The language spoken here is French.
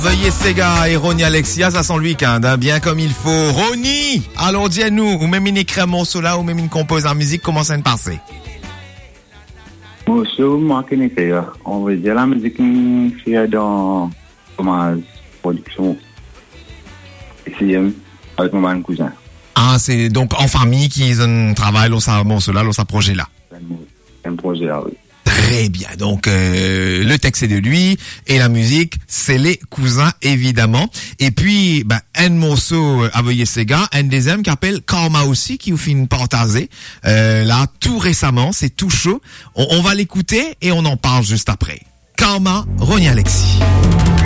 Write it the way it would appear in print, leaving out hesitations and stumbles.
Veuillez Sega et Ronnie Alexia, ça sent le week-end, hein, bien comme il faut. Ronnie, alors dis-nous, ou même une écrit un morceau là, ou même une compose en musique, comment ça se passe? Morceau, moi, qui n'est pas. On va dire la musique qui fait dans comment production. Ici, avec mon cousin. Ah, c'est donc en famille qu'ils travaillent sur ce morceau là, sur ce projet là. Un projet là, oui. Très bien. Donc le texte est de lui et la musique c'est les cousins évidemment. Et puis un morceau avec Sega, un deuxième qui appelle Karma aussi qui vous fait une partager là tout récemment, c'est tout chaud. On va l'écouter et on en parle juste après. Karma, Ronnie Alexis.